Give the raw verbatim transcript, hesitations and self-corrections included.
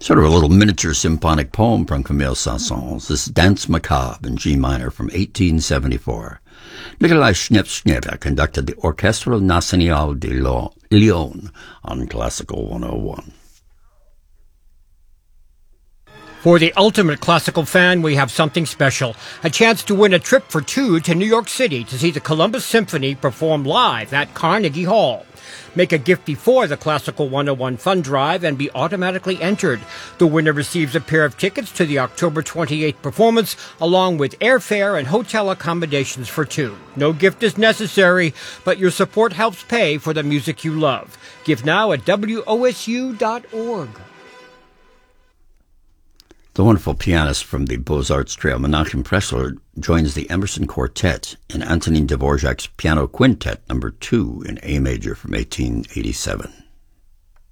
Sort of a little miniature symphonic poem from Camille Saint-Saëns. This Danse Macabre in G minor from eighteen seventy-four. Nikolai Schnepp-Schneeber conducted the Orchestre National de Lyon on Classical one oh one. For the ultimate classical fan, we have something special. A chance to win a trip for two to New York City to see the Columbus Symphony perform live at Carnegie Hall. Make a gift before the Classical one oh one Fund Drive and be automatically entered. The winner receives a pair of tickets to the October twenty-eighth performance, along with airfare and hotel accommodations for two. No gift is necessary, but your support helps pay for the music you love. Give now at W O S U dot org. The wonderful pianist from the Beaux-Arts trio, Menachem Pressler, joins the Emerson Quartet in Antonin Dvorak's Piano Quintet number two in A major from eighteen eighty-seven.